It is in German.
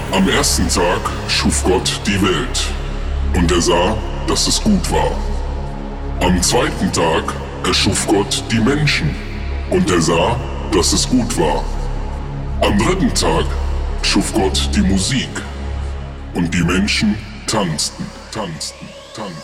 Am ersten Tag schuf Gott die Welt, und er sah, dass es gut war. Am zweiten Tag erschuf Gott die Menschen, und er sah, dass es gut war. Am dritten Tag schuf Gott die Musik, und die Menschen tanzten, tanzten, tanzten.